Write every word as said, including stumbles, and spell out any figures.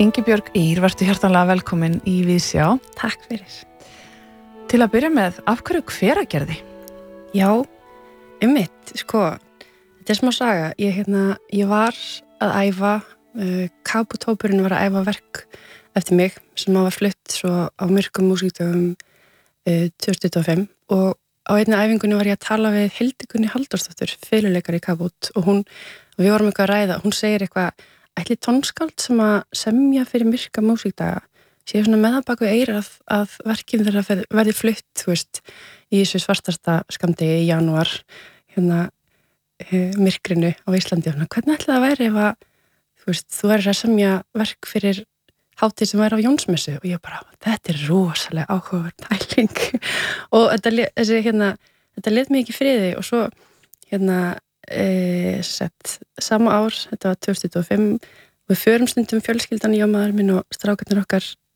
Ingibjörg Ýr, vertu hjartanlega velkomin í Víðsjá. Takk fyrir. Til að byrja með, af hverju Hveragerði? Já, einmitt, sko, þetta er smá saga. Ég, hérna, ég var að æfa, uh, Kabutópurinn var að æfa verk eftir mig sem var flutt svo á myrkum músíkdögum uh, tvö þúsund tuttugu og fimm og á einni æfingunni var ég að tala við Hildigunni Halldórsdóttur, fiðluleikari í Kabút og hún, og við vorum eitthvað að ræða, hún segir eitthvað, ætli tónskáld sem að semja fyrir myrka músíkdaga séu svona með það baku eira að, að verkið þeirra verði flutt, þú veist, í þessu svartasta skammdegi í janúar, hérna, e, myrkrinu á Íslandi. Hvernig ætli það væri ef að, þú veist, þú væri að semja verk fyrir hátíð sem væri á Jónsmessu og ég bara, þetta er rosalega áhugaverð pæling og þetta, þessi, hérna, þetta lét mig ekki í friði og svo, hérna, e, sett, sama ár, þetta var tvö þúsund tuttugu og fimm, við förum stundum fjölskyldan, ég og maður minn og strákarnir okkar